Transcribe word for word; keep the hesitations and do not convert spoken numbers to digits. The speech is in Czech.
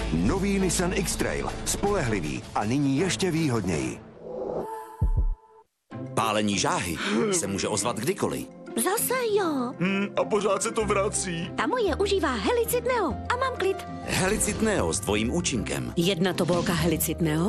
Nový Nissan X-Trail. Spolehlivý a nyní ještě výhodněji. Pálení žáhy se může ozvat kdykoliv. Zase jo. Hmm, a pořád se to vrací. Ta moje užívá Helicid Neo a mám klid. Helicid Neo s dvojím účinkem. Jedna tobolka Helicid Neo